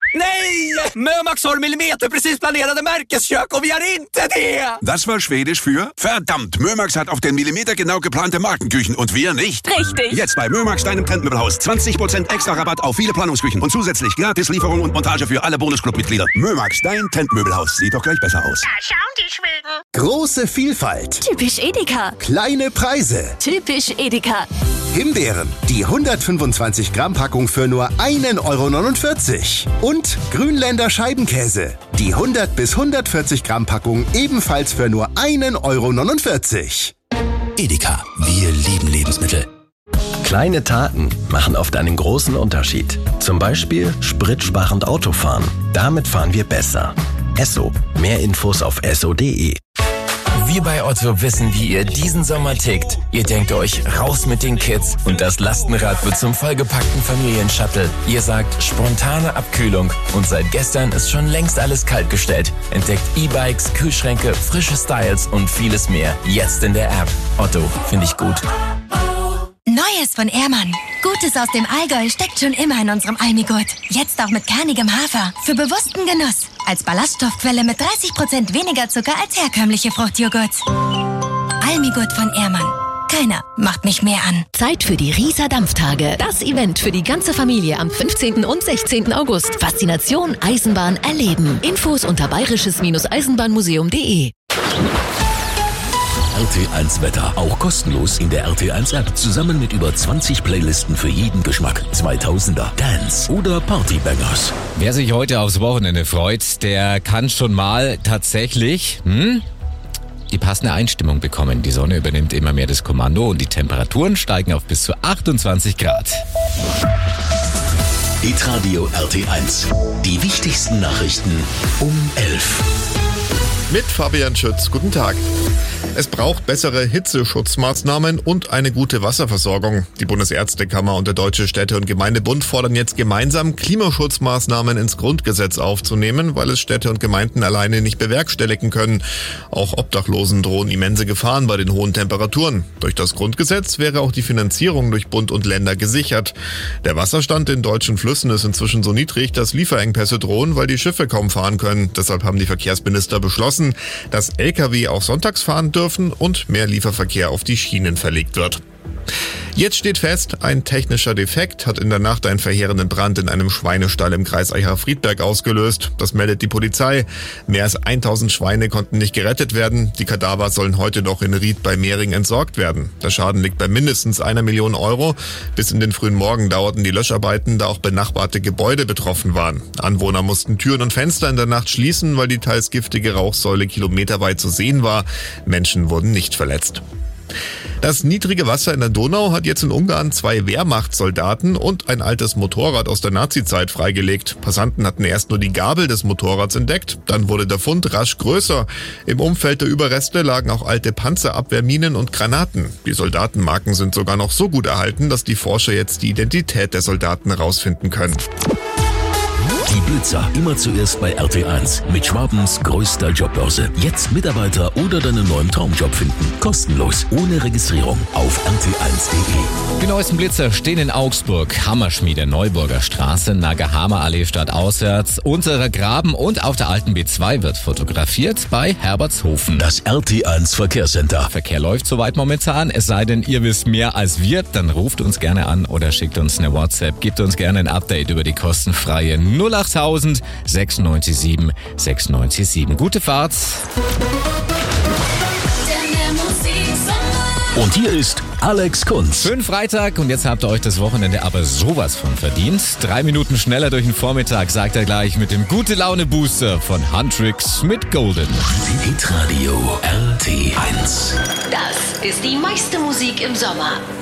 Nej! Mörmax har millimeterprecis planerade Märkeskök och vi har inte det! Das war Schwedisch für verdammt, Mörmax hat auf den Millimeter genau geplante Markenküchen und wir nicht. Richtig. Jetzt bei Mörmax, deinem Trendmöbelhaus. 20% extra Rabatt auf viele Planungsküchen und zusätzlich Gratis-Lieferung und Montage für alle Bonusclub-Mitglieder. Mörmax, dein Trendmöbelhaus. Sieht doch gleich besser aus. Da schauen die Schweden. Große Vielfalt. Typisch Edeka. Kleine Preise. Typisch Edeka. Himbeeren, die 125 Gramm Packung für nur 1,49 €. Und Grünländer Scheibenkäse, die 100 bis 140 Gramm Packung ebenfalls für nur 1,49 €. Edeka, wir lieben Lebensmittel. Kleine Taten machen oft einen großen Unterschied. Zum Beispiel spritsparend Autofahren. Damit fahren wir besser. Esso. Mehr Infos auf esso.de. Wir bei Otto wissen, wie ihr diesen Sommer tickt. Ihr denkt euch, raus mit den Kids und das Lastenrad wird zum vollgepackten Familienshuttle. Ihr sagt, spontane Abkühlung und seit gestern ist schon längst alles kaltgestellt. Entdeckt E-Bikes, Kühlschränke, frische Styles und vieles mehr. Jetzt in der App. Otto, finde ich gut. Neues von Ehrmann. Gutes aus dem Allgäu steckt schon immer in unserem Almigurt. Jetzt auch mit kernigem Hafer. Für bewussten Genuss. Als Ballaststoffquelle mit 30% weniger Zucker als herkömmliche Fruchtjoghurts. Almigurt von Ehrmann. Keiner macht mich mehr an. Zeit für die Rieser Dampftage. Das Event für die ganze Familie am 15. und 16. August. Faszination Eisenbahn erleben. Infos unter bayerisches-eisenbahnmuseum.de. RT1 Wetter, auch kostenlos in der RT1 App, zusammen mit über 20 Playlisten für jeden Geschmack. 2000er, Dance oder Partybangers. Wer sich heute aufs Wochenende freut, der kann schon mal tatsächlich die passende Einstimmung bekommen. Die Sonne übernimmt immer mehr das Kommando und die Temperaturen steigen auf bis zu 28 Grad. Hitradio RT1, die wichtigsten Nachrichten um 11. Mit Fabian Schütz. Guten Tag. Es braucht bessere Hitzeschutzmaßnahmen und eine gute Wasserversorgung. Die Bundesärztekammer und der Deutsche Städte- und Gemeindebund fordern jetzt gemeinsam, Klimaschutzmaßnahmen ins Grundgesetz aufzunehmen, weil es Städte und Gemeinden alleine nicht bewerkstelligen können. Auch Obdachlosen drohen immense Gefahren bei den hohen Temperaturen. Durch das Grundgesetz wäre auch die Finanzierung durch Bund und Länder gesichert. Der Wasserstand in deutschen Flüssen ist inzwischen so niedrig, dass Lieferengpässe drohen, weil die Schiffe kaum fahren können. Deshalb haben die Verkehrsminister beschlossen, dass Lkw auch sonntags fahren dürfen und mehr Lieferverkehr auf die Schienen verlegt wird. Jetzt steht fest, ein technischer Defekt hat in der Nacht einen verheerenden Brand in einem Schweinestall im Kreis Eichach-Friedberg ausgelöst. Das meldet die Polizei. Mehr als 1000 Schweine konnten nicht gerettet werden. Die Kadaver sollen heute noch in Ried bei Mehring entsorgt werden. Der Schaden liegt bei mindestens 1 Million €. Bis in den frühen Morgen dauerten die Löscharbeiten, da auch benachbarte Gebäude betroffen waren. Anwohner mussten Türen und Fenster in der Nacht schließen, weil die teils giftige Rauchsäule kilometerweit zu sehen war. Menschen wurden nicht verletzt. Das niedrige Wasser in der Donau hat jetzt in Ungarn 2 Wehrmachtssoldaten und ein altes Motorrad aus der Nazizeit freigelegt. Passanten hatten erst nur die Gabel des Motorrads entdeckt, dann wurde der Fund rasch größer. Im Umfeld der Überreste lagen auch alte Panzerabwehrminen und Granaten. Die Soldatenmarken sind sogar noch so gut erhalten, dass die Forscher jetzt die Identität der Soldaten herausfinden können. Die Blitzer, immer zuerst bei RT1 mit Schwabens größter Jobbörse. Jetzt Mitarbeiter oder deinen neuen Traumjob finden. Kostenlos, ohne Registrierung auf rt1.de. Die neuesten Blitzer stehen in Augsburg, Hammerschmiede, Neuburger Straße, Nagahamer Allee stadtauswärts, Unterer Graben und auf der alten B2 wird fotografiert bei Herbertshofen. Das RT1 Verkehrscenter. Verkehr läuft soweit momentan, es sei denn, ihr wisst mehr als wir, dann ruft uns gerne an oder schickt uns eine WhatsApp, gebt uns gerne ein Update über die kostenfreie 08000 697 697. Gute Fahrt. Und hier ist Alex Kunz. Schönen Freitag und jetzt habt ihr euch das Wochenende aber sowas von verdient. 3 Minuten schneller durch den Vormittag, sagt er gleich mit dem Gute-Laune-Booster von Huntrix mit Golden. Hitradio RT1. Das ist die meiste Musik im Sommer.